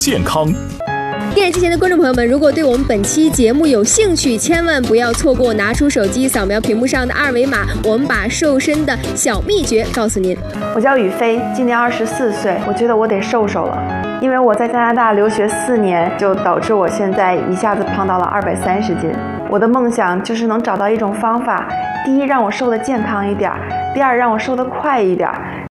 健康。 电视机前的观众朋友们，如果对我们本期节目有兴趣，千万不要错过，拿出手机扫描屏幕上的二维码，我们把瘦身的小秘诀告诉您。 我叫雨飞，今年24岁，我觉得我得瘦了，因为我在加拿大留学4年，就导致我现在一下子胖到了230斤。我的梦想就是能找到一种方法，第一让我瘦得健康一点，第二让我瘦得快一点，